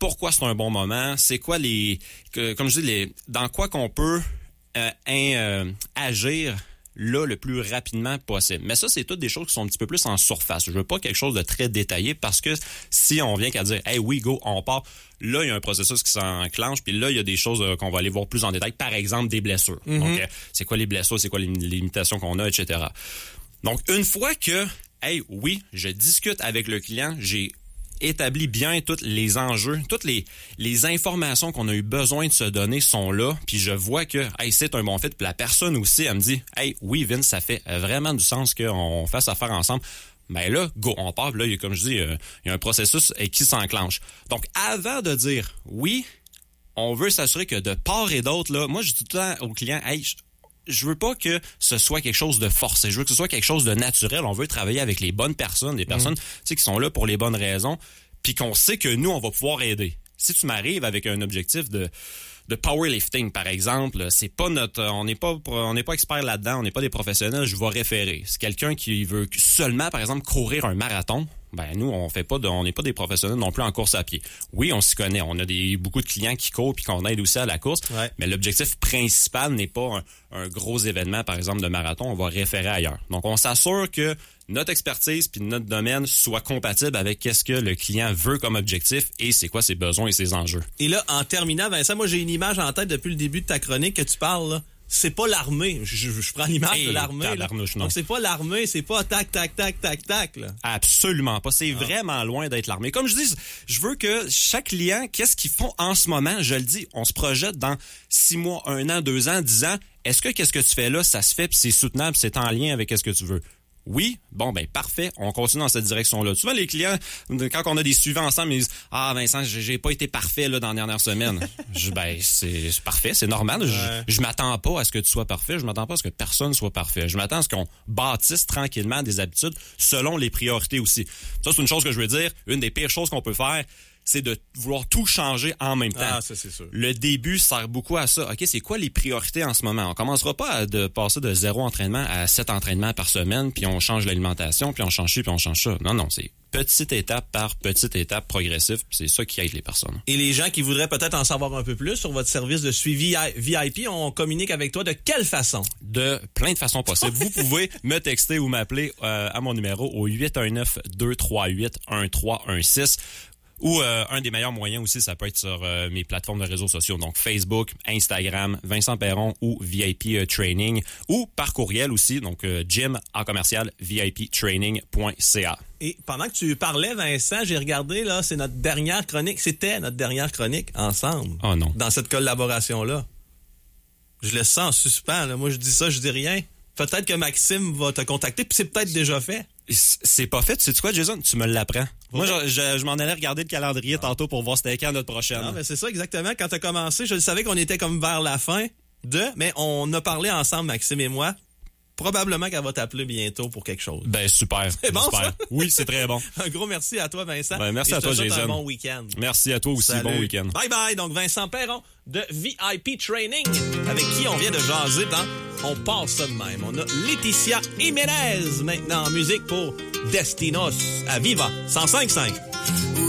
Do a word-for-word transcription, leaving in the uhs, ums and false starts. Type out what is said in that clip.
pourquoi c'est un bon moment, c'est quoi les, que, comme je dis, les, dans quoi qu'on peut euh, in, euh, agir là le plus rapidement possible. Mais ça, c'est toutes des choses qui sont un petit peu plus en surface. Je veux pas quelque chose de très détaillé parce que si on vient qu'à dire « Hey, oui, go, on part », là, il y a un processus qui s'enclenche, puis là, il y a des choses euh, qu'on va aller voir plus en détail. Par exemple, des blessures. Mm-hmm. Donc, euh, c'est quoi les blessures, c'est quoi les limitations qu'on a, et cetera. Donc, une fois que, hey, oui, je discute avec le client, j'ai établi bien tous les enjeux, toutes les, les informations qu'on a eu besoin de se donner sont là, puis je vois que hey, c'est un bon fit, puis la personne aussi, elle me dit « Hey, oui, Vince, ça fait vraiment du sens qu'on fasse affaire ensemble. » Ben là, go, on part, là, il y a, comme je dis, euh, il y a un processus euh, qui s'enclenche. Donc, avant de dire oui, on veut s'assurer que de part et d'autre, là, moi, je dis tout le temps au client, hey, je, je veux pas que ce soit quelque chose de forcé, je veux que ce soit quelque chose de naturel. On veut travailler avec les bonnes personnes, des personnes, mmh. tu sais, qui sont là pour les bonnes raisons, puis qu'on sait que nous, on va pouvoir aider. Si tu m'arrives avec un objectif de de powerlifting, par exemple, c'est pas notre, on n'est pas, on n'est pas expert là-dedans, on n'est pas des professionnels, je vais référer. C'est quelqu'un qui veut seulement, par exemple, courir un marathon. Ben nous, on fait pas, de, on n'est pas des professionnels non plus en course à pied. Oui, on s'y connaît, on a des beaucoup de clients qui courent puis qu'on aide aussi à la course. Ouais. Mais l'objectif principal n'est pas un, un gros événement, par exemple, de marathon. On va référer ailleurs. Donc, on s'assure que notre expertise puis notre domaine soit compatible avec qu'est-ce que le client veut comme objectif et c'est quoi ses besoins et ses enjeux. Et là, en terminant, Vincent, moi j'ai une image en tête depuis le début de ta chronique que tu parles là. C'est pas l'armée. Je, je, je prends l'image hey, de l'armée. Donc c'est pas l'armée, c'est pas tac, tac, tac, tac, tac. Là. Absolument pas. C'est ah. vraiment loin d'être l'armée. Comme je dis, je veux que chaque client, qu'est-ce qu'ils font en ce moment, je le dis, on se projette dans six mois, un an, deux ans, dix ans. Est-ce que qu'est-ce que tu fais là, ça se fait puis c'est soutenable, c'est en lien avec qu'est-ce que tu veux? Oui, bon, ben parfait, on continue dans cette direction-là. Souvent, les clients, quand on a des suivis ensemble, ils disent « Ah, Vincent, j'ai, j'ai pas été parfait là dans la dernière semaine. » Je ben, c'est, c'est parfait, c'est normal. Ouais. Je, je m'attends pas à ce que tu sois parfait, je m'attends pas à ce que personne soit parfait. Je m'attends à ce qu'on bâtisse tranquillement des habitudes selon les priorités aussi. Ça, c'est une chose que je veux dire. Une des pires choses qu'on peut faire, c'est de vouloir tout changer en même temps. Ah, ça, c'est sûr. Le début sert beaucoup à ça. OK, c'est quoi les priorités en ce moment? On commencera pas à de passer de zéro entraînement à sept entraînements par semaine, puis on change l'alimentation, puis on change ci, puis on change ça. Non, non, c'est petite étape par petite étape progressive. C'est ça qui aide les personnes. Et les gens qui voudraient peut-être en savoir un peu plus sur votre service de suivi V I P, on communique avec toi de quelle façon? De plein de façons possibles. Vous pouvez me texter ou m'appeler euh, à mon numéro au huit un neuf, deux trois huit, un trois un six. Ou euh, un des meilleurs moyens aussi, ça peut être sur euh, mes plateformes de réseaux sociaux, donc Facebook, Instagram, Vincent Perron ou V I P euh, Training, ou par courriel aussi, donc euh, gym en commercial V I P training point c a. Et pendant que tu parlais, Vincent, j'ai regardé, là, c'est notre dernière chronique, c'était notre dernière chronique ensemble. Oh non. Dans cette collaboration-là. Je le sens en suspens, là. Moi, je dis ça, je dis rien. Peut-être que Maxime va te contacter, puis c'est peut-être déjà fait. C'est pas fait. Tu sais quoi, Jason? Tu me l'apprends. Moi, je, je, je m'en allais regarder le calendrier ah. tantôt pour voir c'était quand notre prochaine. Ah, ben c'est ça, exactement. Quand t'as commencé, je savais qu'on était comme vers la fin de, mais on a parlé ensemble, Maxime et moi. Probablement qu'elle va t'appeler bientôt pour quelque chose. Ben, super. C'est bon, super. ça? Oui, c'est très bon. Un gros merci à toi, Vincent. Ben, merci et à toi, Jason. Un bon week-end. Merci à toi aussi. Salut. Bon week-end. Bye bye. Donc, Vincent Perron de V I P Training, avec qui on vient de jaser dans On passe ça de même. On a Laetitia Jiménez maintenant en musique pour Destinos à Viva cent cinq virgule cinq.